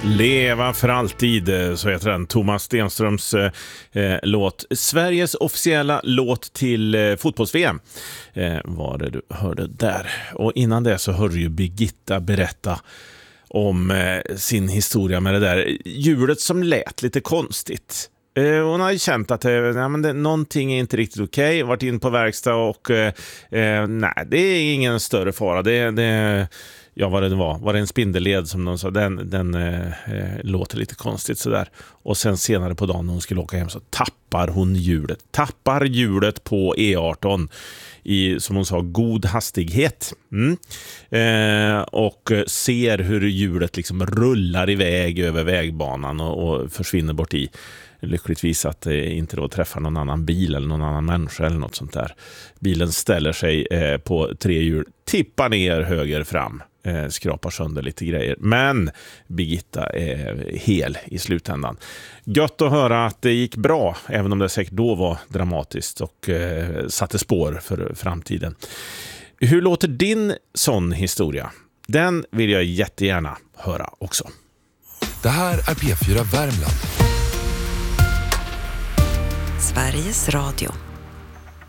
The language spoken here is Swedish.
Leva för alltid, så heter den. Thomas Stenströms låt. Sveriges officiella låt till fotbolls-VM var det du hörde där. Och innan det så hörde ju Birgitta berätta om sin historia med det där hjulet som lät lite konstigt. Hon har ju känt att någonting är inte riktigt okej. Varit in på verkstad och nej, det är ingen större fara. Ja, vad det var det en spindelled som de sa, den låter lite konstigt sådär. Och sen senare på dagen när hon skulle åka hem så tappar hjulet på E18 i, som hon sa, god hastighet. Och ser hur hjulet liksom rullar iväg över vägbanan och försvinner bort i. Lyckligtvis att det inte då träffar någon annan bil eller någon annan människa eller något sånt där. Bilen ställer sig på 3 hjul, tippar ner höger fram, skrapar sönder lite grejer. Men Birgitta är hel i slutändan. Gött att höra att det gick bra, även om det säkert då var dramatiskt och satte spår för framtiden. Hur låter din sån historia? Den vill jag jättegärna höra också. Det här är P4 Värmland. Sveriges Radio.